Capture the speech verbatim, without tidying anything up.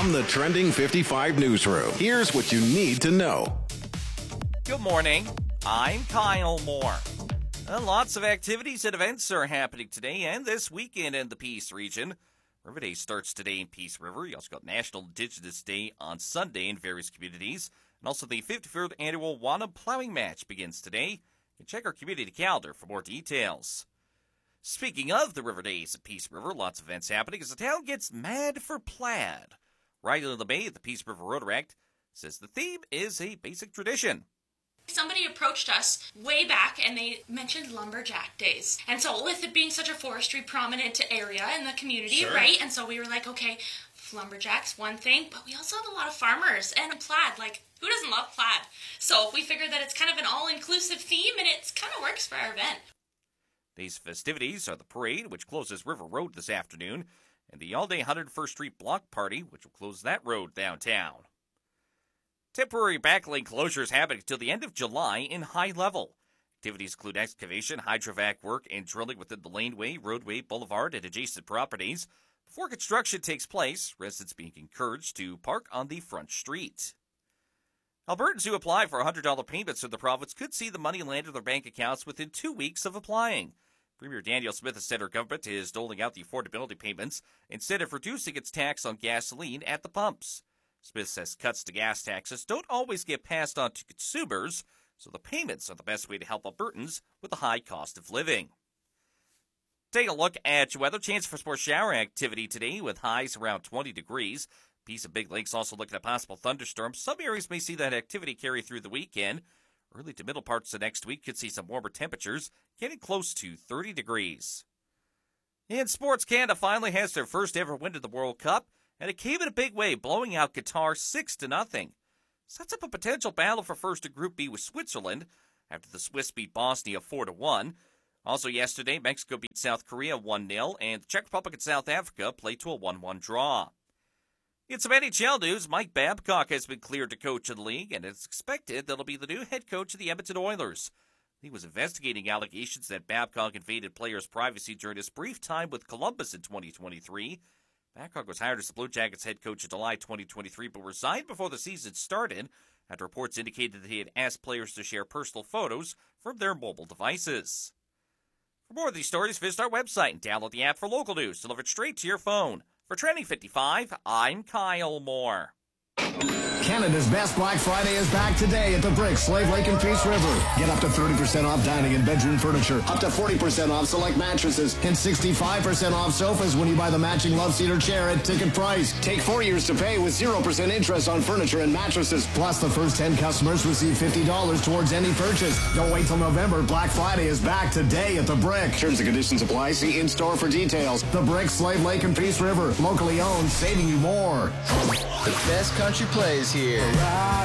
From the Trending fifty-five newsroom, here's what you need to know. Good morning. I'm Kyle Moore. Uh, lots of activities and events are happening today and this weekend in the Peace region. River Day starts today in Peace River. You also got National Indigenous Day on Sunday in various communities. And also the fifty-third Annual Wanna Plowing Match begins today. You can check our community calendar for more details. Speaking of the River Days at Peace River, lots of events happening as the town gets mad for plaid. Riley LeMay at the Peace River Rotaract says the theme is a basic tradition. Somebody approached us way back and they mentioned lumberjack days. And so with it being such a forestry prominent area in the community, sure. right? And so we were like, okay, lumberjacks, one thing, but we also have a lot of farmers and plaid. Like, who doesn't love plaid? So we figured that it's kind of an all-inclusive theme and it kind of works for our event. These festivities are the parade, which closes River Road this afternoon, and the all-day one hundred first Street Block Party, which will close that road downtown. Temporary backlane closures happen until the end of July in High Level. Activities include excavation, hydrovac work, and drilling within the laneway, roadway, boulevard, and adjacent properties. Before construction takes place, residents being encouraged to park on the front street. Albertans who apply for one hundred dollars payments in the province could see the money land in their bank accounts within two weeks of applying. Premier Danielle Smith has said her government is doling out the affordability payments instead of reducing its tax on gasoline at the pumps. Smith says cuts to gas taxes don't always get passed on to consumers, so the payments are the best way to help Albertans with the high cost of living. Take a look at your weather. Chance for sport shower activity today with highs around twenty degrees. Peace and Big Lakes also looking at possible thunderstorms. Some areas may see that activity carry through the weekend. Early to middle parts of next week could see some warmer temperatures, getting close to thirty degrees. In sports, Canada finally has their first ever win of the World Cup, and it came in a big way, blowing out Qatar six to nothing. Sets up a potential battle for first in Group B with Switzerland after the Swiss beat Bosnia four to one. Also yesterday, Mexico beat South Korea one nil, and the Czech Republic and South Africa played to a one one draw. In some N H L news, Mike Babcock has been cleared to coach in the league, and it's expected that he'll be the new head coach of the Edmonton Oilers. He was investigating allegations that Babcock invaded players' privacy during his brief time with Columbus in twenty twenty-three. Babcock was hired as the Blue Jackets head coach in July twenty twenty-three, but resigned before the season started, after reports indicated that he had asked players to share personal photos from their mobile devices. For more of these stories, visit our website and download the app for local news delivered straight to your phone. For Trending fifty-five, I'm Kyle Moore. Canada's best Black Friday is back today at the Brick, Slave Lake and Peace River. Get up to thirty percent off dining and bedroom furniture, up to forty percent off select mattresses, and sixty-five percent off sofas when you buy the matching Love Seater chair at ticket price. Take four years to pay with zero percent interest on furniture and mattresses. Plus, the first ten customers receive fifty dollars towards any purchase. Don't wait till November. Black Friday is back today at the Brick. Terms and conditions apply. See in-store for details. The Brick, Slave Lake and Peace River. Locally owned, saving you more. The best country plays here.